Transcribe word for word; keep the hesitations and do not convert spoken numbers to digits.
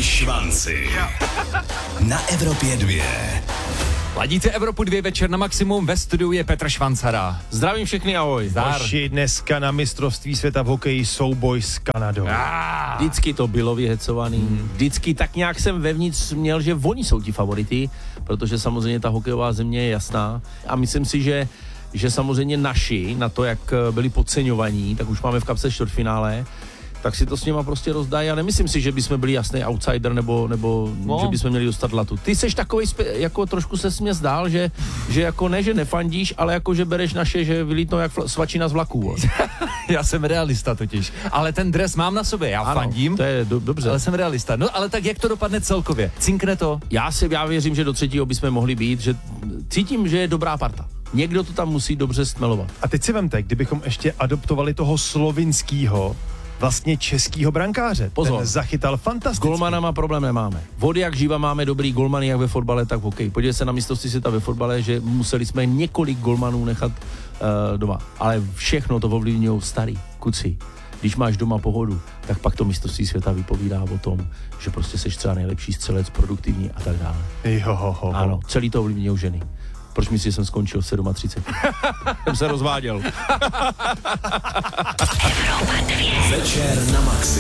Šanci na Evropě dvě. Ladíte Evropu dvě, večer na maximum, ve studiu je Petr Švancara. Zdravím všechny, ahoj. Zdar. Hoši, dneska na mistrovství světa v hokeji souboj s Kanadou. Ah. Vždycky to bylo vyhecovaný. Hmm. Vždycky tak nějak jsem vevnitř měl, že oni jsou ti favority, protože samozřejmě ta hokejová země je jasná. A myslím si, že, že samozřejmě naši, na to, jak byli podceňovaní, tak už máme v kapse čtvrtfinále, tak si to s nima prostě rozdají a nemyslím si, že bychom byli jasný outsider nebo, nebo no. že bychom měli dostat latu. Ty seš takovej, jako trošku se mě zdál, že, že jako ne, že nefandíš, ale jako, že bereš naše, že vylítnou jak fl- svačina z vlaků. Já jsem realista totiž, ale ten dres mám na sobě, já ano, fandím, to je do- dobře. ale jsem realista. No ale tak jak to dopadne celkově? Cinkne to? Já si, já věřím, že do třetího bychom mohli být, že cítím, že je dobrá parta. Někdo to tam musí dobře stmelovat. A teď si vemte, kdybychom ještě adoptovali toho slovinskýho, vlastně českýho brankáře. Pozor. Ten zachytal S fantasticky. golmanama problém nemáme. Vody jak živa máme dobrý golmany, jak ve fotbale, tak v hokeji. Podívej se na mistrovství světa ve fotbale, že museli jsme několik golmanů nechat uh, doma. Ale všechno to ovlivňují starý kuci. Když máš doma pohodu, tak pak to mistrovství světa vypovídá o tom, že prostě seš třeba nejlepší střelec, produktivní a tak dále. Jo, ho, ho. Ano, celý to ovlivňují ženy. Proč myslíš, že jsem skončil v třicet sedm? jsem se rozváděl. Večer na maximum.